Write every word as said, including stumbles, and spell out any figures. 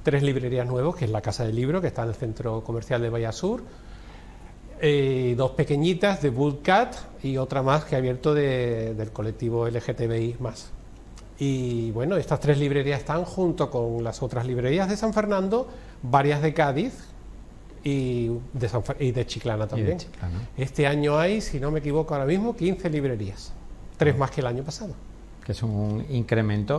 tres librerías nuevas, que es la Casa del Libro, que está en el centro comercial de Bahía Sur, eh, dos pequeñitas de Bootcat y otra más que ha abierto de, del colectivo L G T B I más. Y bueno, estas tres librerías están junto con las otras librerías de San Fernando, varias de Cádiz y de, San, y de Chiclana también. De Chiclana. Este año hay, si no me equivoco ahora mismo, quince librerías, tres más que el año pasado. Que es un incremento